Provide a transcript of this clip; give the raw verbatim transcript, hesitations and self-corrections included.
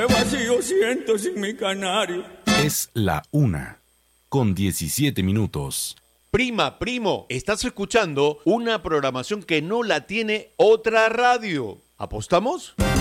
Qué vacío siento sin mi canario. Es la una, con diecisiete minutos. Prima, primo, estás escuchando una programación que no la tiene otra radio. ¿Apostamos?